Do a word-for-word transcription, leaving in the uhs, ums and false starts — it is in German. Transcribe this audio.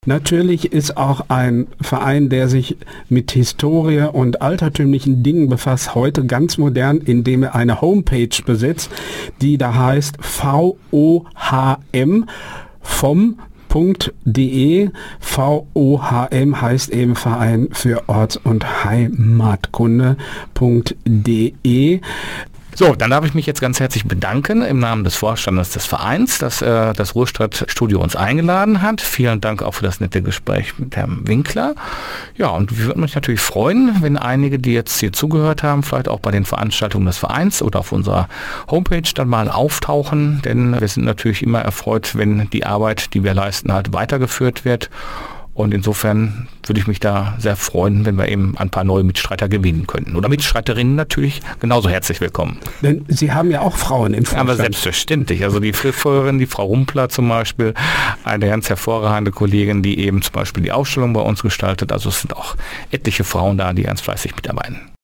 Natürlich ist auch ein Verein, der sich mit Historie und altertümlichen Dingen befasst, heute ganz modern, indem er eine Homepage besitzt, die da heißt V O H M vom .de. V O H M heißt eben Verein für Orts- und Heimatkunde.de. So, dann darf ich mich jetzt ganz herzlich bedanken im Namen des Vorstandes des Vereins, dass äh, das Ruhrstadtstudio uns eingeladen hat. Vielen Dank auch für das nette Gespräch mit Herrn Winkler. Ja, und wir würden uns natürlich freuen, wenn einige, die jetzt hier zugehört haben, vielleicht auch bei den Veranstaltungen des Vereins oder auf unserer Homepage dann mal auftauchen, denn wir sind natürlich immer erfreut, wenn die Arbeit, die wir leisten, halt weitergeführt wird. Und insofern würde ich mich da sehr freuen, wenn wir eben ein paar neue Mitstreiter gewinnen könnten. Oder Mitstreiterinnen natürlich genauso herzlich willkommen. Denn Sie haben ja auch Frauen im Vorstand. Aber selbstverständlich. Also die Fristfeuerin, die Frau Rumpler zum Beispiel, eine ganz hervorragende Kollegin, die eben zum Beispiel die Ausstellung bei uns gestaltet. Also es sind auch etliche Frauen da, die ganz fleißig mitarbeiten.